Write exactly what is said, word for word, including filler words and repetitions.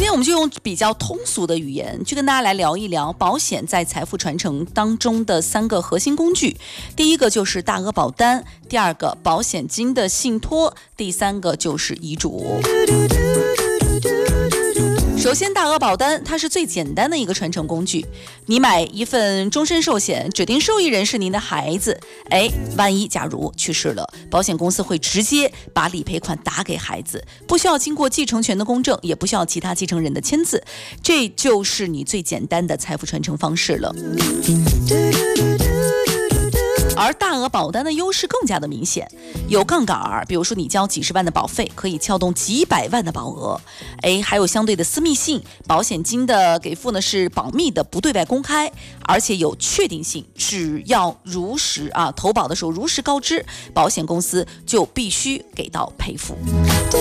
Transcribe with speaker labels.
Speaker 1: 天我们就用比较通俗的语言去跟大家来聊一聊保险在财富传承当中的三个核心工具。第一个就是大额保单，第二个保险金的信托，第三个就是遗嘱。首先，大额保单它是最简单的一个传承工具。你买一份终身寿险，指定受益人是您的孩子。哎，万一假如去世了，保险公司会直接把理赔款打给孩子，不需要经过继承权的公证，也不需要其他继承人的签字，这就是你最简单的财富传承方式了。而大额保单的优势更加的明显，有杠杆，比如说你交几十万的保费，可以撬动几百万的保额。哎，还有相对的私密性，保险金的给付呢是保密的，不对外公开，而且有确定性，只要如实啊投保的时候如实告知，保险公司就必须给到赔付。